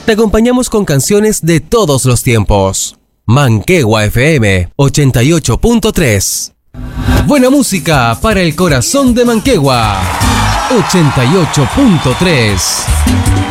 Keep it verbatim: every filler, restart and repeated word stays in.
Te acompañamos con canciones de todos los tiempos. Manquegua F M ochenta y ocho punto tres. Buena música para el corazón de Manquegua. ochenta y ocho punto tres.